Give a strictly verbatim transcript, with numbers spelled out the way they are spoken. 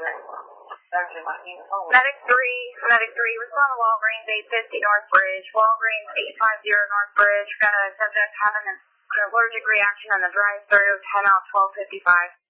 Medic three, Medic three, respond to Walgreens eight fifty North Bridge. Walgreens eight fifty North Bridge. Got a subject having an allergic reaction on the drive-through, ten out twelve fifty-five.